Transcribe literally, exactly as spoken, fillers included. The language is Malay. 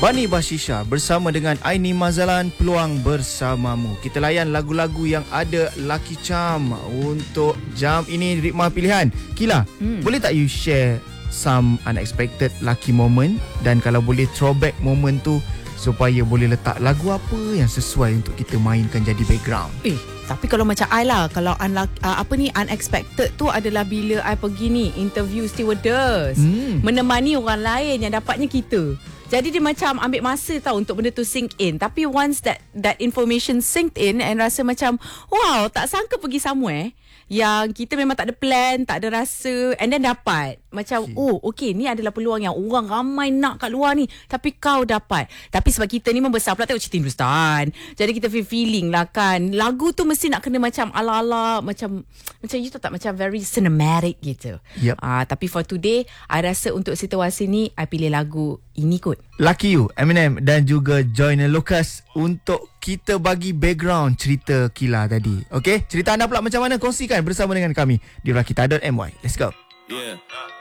Bani Bashisha bersama dengan Aini Mazalan, Peluang Bersamamu. Kita layan lagu-lagu yang ada Lucky Charm untuk jam ini. Ritma pilihan Kila, hmm. boleh tak you share some unexpected lucky moment, dan kalau boleh throwback moment tu supaya boleh letak lagu apa yang sesuai untuk kita mainkan jadi background. Eh, tapi kalau macam I lah, kalau unlucky, uh, apa ni unexpected tu adalah bila I pergi ni interview stewardess, hmm. menemani orang lain yang dapatnya kita. Jadi dia macam ambil masa tau untuk benda tu sink in. Tapi once that that information sink in and rasa macam wow, tak sangka pergi somewhere yang kita memang tak ada plan, tak ada rasa, and then dapat. Macam okay. oh okay, ni adalah peluang yang orang ramai nak kat luar ni, tapi kau dapat. Tapi sebab kita ni membesar pula tengok cerita Hindustan, jadi kita feel feeling lah kan, lagu tu mesti nak kena macam ala-ala, macam macam you tahu tak, macam very cinematic gitu. Yep. uh, Tapi for today, I rasa untuk situasi ni I pilih lagu ini kot, Lucky You, Eminem dan juga Joyner Lucas, untuk kita bagi background cerita Kila tadi. Okay, cerita anda pula macam mana? Kongsikan bersama dengan kami di rakita dot my. Let's go. Yeah.